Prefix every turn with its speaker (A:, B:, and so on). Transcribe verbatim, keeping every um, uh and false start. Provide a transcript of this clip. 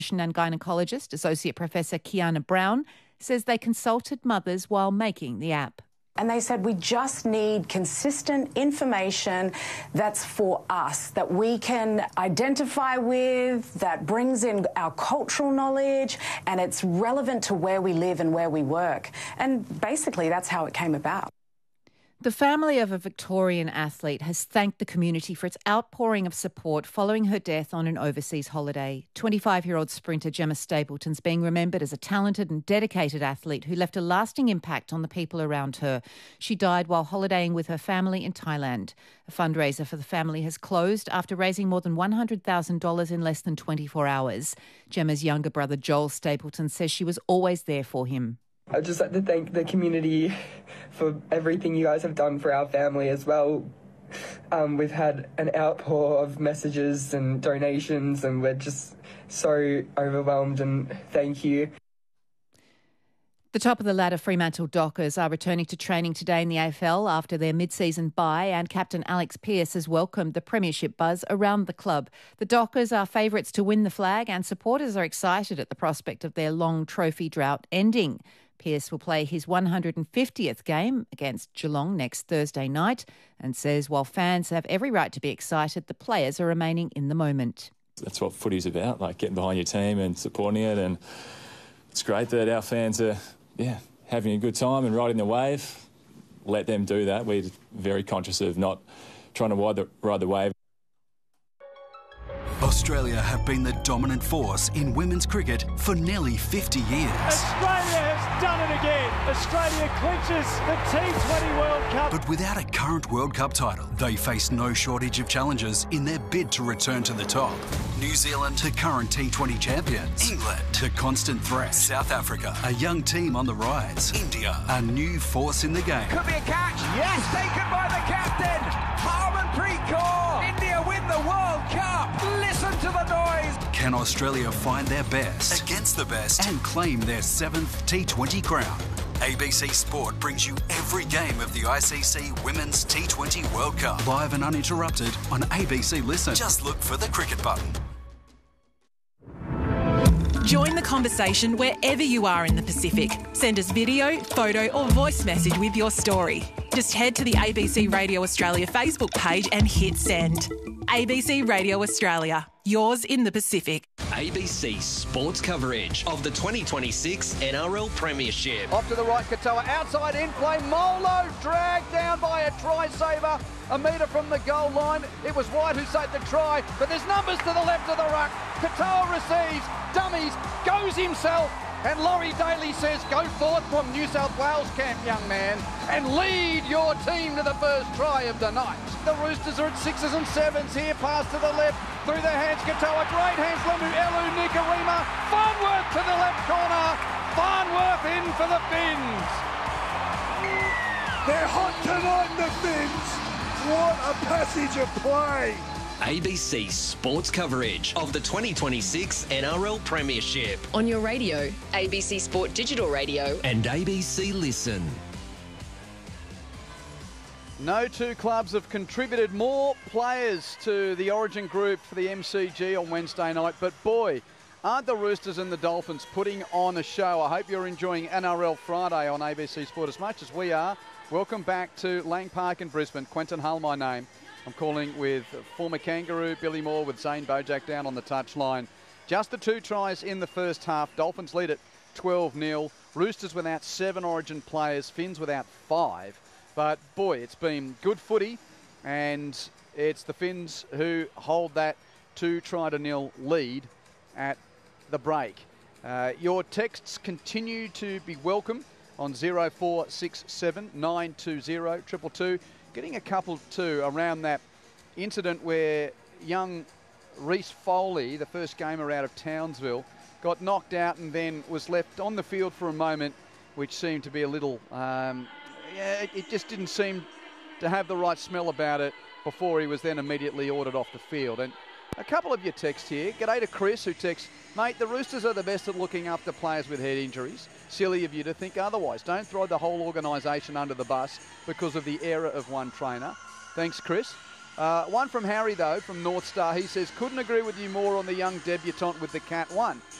A: and gynaecologist, Associate Professor Kiana Brown, says they consulted mothers while making the app.
B: And they said, we just need consistent information that's for us, that we can identify with, that brings in our cultural knowledge, and it's relevant to where we live and where we work. And basically, that's how it came about.
A: The family of a Victorian athlete has thanked the community for its outpouring of support following her death on an overseas holiday. twenty-five-year-old sprinter Gemma Stapleton's being remembered as a talented and dedicated athlete who left a lasting impact on the people around her. She died while holidaying with her family in Thailand. A fundraiser for the family has closed after raising more than one hundred thousand dollars in less than twenty-four hours. Gemma's younger brother Joel Stapleton says she was always there for him.
C: I'd just like to thank the community for everything you guys have done for our family as well. Um, we've had an outpour of messages and donations, and we're just so overwhelmed, and thank you.
A: The top of the ladder Fremantle Dockers are returning to training today in the A F L after their mid-season bye, and captain Alex Pearce has welcomed the premiership buzz around the club. The Dockers are favourites to win the flag, and supporters are excited at the prospect of their long trophy drought ending. Pearce will play his one hundred fiftieth game against Geelong next Thursday night and says while fans have every right to be excited, the players are remaining in the moment.
D: That's what footy's about, like getting behind your team and supporting it, and it's great that our fans are yeah, having a good time and riding the wave. Let them do that. We're very conscious of not trying to ride the, ride the wave.
E: Australia have been the dominant force in women's cricket for nearly fifty years.
F: Australia has done it again. Australia clinches the T twenty World Cup.
E: But without a current World Cup title, they face no shortage of challenges in their bid to return to the top. New Zealand, the current T twenty champions. England, the constant threat. South Africa, a young team on the rise. India, a new force in the game.
G: Could be a catch. Yes, taken by the captain. Harmanpreet Kaur. India win the World Cup. Listen to the noise.
E: Can Australia find their best against the best and claim their seventh T twenty crown? A B C Sport brings you every game of the I C C Women's T twenty World Cup. Live and uninterrupted on A B C Listen. Just look for the cricket button.
H: Join the conversation wherever you are in the Pacific. Send us video, photo or voice message with your story. Just head to the A B C Radio Australia Facebook page and hit send. A B C Radio Australia, yours in the Pacific.
I: A B C sports coverage of the twenty twenty-six N R L Premiership.
J: Off to the right, Katoa, outside in play, Molo dragged down by a try saver. A metre from the goal line. It was White who saved the try, but there's numbers to the left of the ruck. Katoa receives, dummies, goes himself, and Laurie Daly says, go forth from New South Wales camp, young man, and lead your team to the first try of the night. The Roosters are at sixes and sevens here, pass to the left, through their hands, Katoa, great hands, Lamu, Elu, Nikarima, Farnworth to the left corner, Farnworth in for the Finns.
K: They're hot tonight, the Finns. What a passage of play.
I: A B C sports coverage of the twenty twenty-six N R L Premiership.
L: On your radio, A B C Sport Digital Radio.
I: And A B C Listen.
J: No two clubs have contributed more players to the Origin group for the M C G on Wednesday night, but boy, aren't the Roosters and the Dolphins putting on a show. I hope you're enjoying N R L Friday on A B C Sport as much as we are. Welcome back to Lang Park in Brisbane. Quentin Hull, my name. I'm calling with former Kangaroo Billy Moore with Zane Bojack down on the touchline. Just the two tries in the first half. Dolphins lead at twelve nil. Roosters without seven Origin players. Finns without five. But boy, it's been good footy, and it's the Finns who hold that two try to nil lead at the break. Uh, your texts continue to be welcome on zero four six seven nine two zero two two two. Getting a couple too around that incident where young Reece Foley, the first gamer out of Townsville, got knocked out and then was left on the field for a moment, which seemed to be a little, um, yeah, it just didn't seem to have the right smell about it before he was then immediately ordered off the field. And a couple of your texts here. G'day to Chris, who texts, mate, the Roosters are the best at looking after players with head injuries. Silly of you to think otherwise. Don't throw the whole organisation under the bus because of the error of one trainer. Thanks, Chris. Uh, one from Harry, though, from North Star. He says, couldn't agree with you more on the young debutant with the Cat one.